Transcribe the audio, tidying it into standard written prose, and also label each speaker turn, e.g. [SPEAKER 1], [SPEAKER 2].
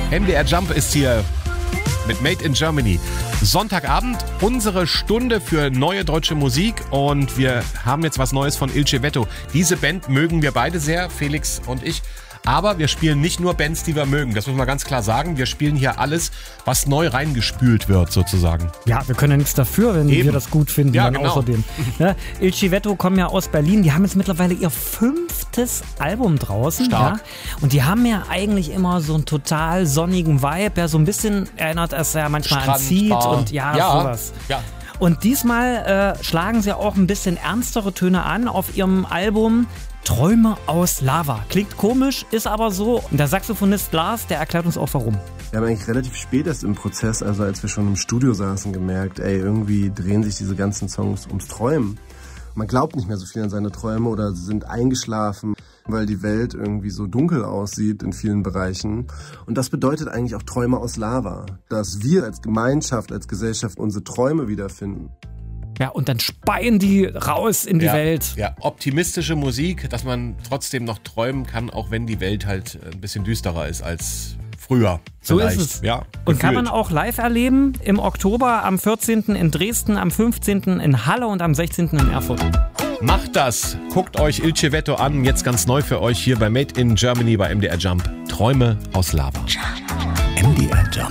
[SPEAKER 1] MDR Jump ist hier mit Made in Germany. Sonntagabend, unsere Stunde für neue deutsche Musik und wir haben jetzt was Neues von Il Civetto. Diese Band mögen wir beide sehr, Felix und ich. Aber wir spielen nicht nur Bands, die wir mögen. Das muss man ganz klar sagen. Wir spielen hier alles, was neu reingespült wird, sozusagen.
[SPEAKER 2] Ja, wir können ja nichts dafür, wenn wir das gut finden.
[SPEAKER 1] Ja,
[SPEAKER 2] dann
[SPEAKER 1] genau.
[SPEAKER 2] Außerdem. Ja, Il Civetto kommen ja aus Berlin. Die haben jetzt mittlerweile ihr 5. Album draußen.
[SPEAKER 1] Stark.
[SPEAKER 2] Ja? Und die haben ja eigentlich immer so einen total sonnigen Vibe. Ja, so ein bisschen erinnert es ja manchmal an Seed und sowas.
[SPEAKER 1] Ja.
[SPEAKER 2] Und diesmal schlagen sie auch ein bisschen ernstere Töne an auf ihrem Album Träume aus Lava. Klingt komisch, ist aber so. Und der Saxophonist Lars, der erklärt uns auch warum.
[SPEAKER 3] Wir haben eigentlich relativ spät erst im Prozess, also als wir schon im Studio saßen, gemerkt, irgendwie drehen sich diese ganzen Songs ums Träumen. Man glaubt nicht mehr so viel an seine Träume oder sind eingeschlafen, weil die Welt irgendwie so dunkel aussieht in vielen Bereichen. Und das bedeutet eigentlich auch Träume aus Lava. Dass wir als Gemeinschaft, als Gesellschaft unsere Träume wiederfinden.
[SPEAKER 2] Ja, und dann speien die raus in die Welt.
[SPEAKER 1] Ja, optimistische Musik, dass man trotzdem noch träumen kann, auch wenn die Welt halt ein bisschen düsterer ist als früher.
[SPEAKER 2] So
[SPEAKER 1] vielleicht.
[SPEAKER 2] ist es.
[SPEAKER 1] Ja,
[SPEAKER 2] und
[SPEAKER 1] gefühlt.
[SPEAKER 2] kann man auch live erleben im Oktober, am 14. in Dresden, am 15. in Halle und am 16. in Erfurt.
[SPEAKER 1] Macht das. Guckt euch Il Civetto an. Jetzt ganz neu für euch hier bei Made in Germany bei MDR Jump. Träume aus Lava.
[SPEAKER 4] MDR Jump.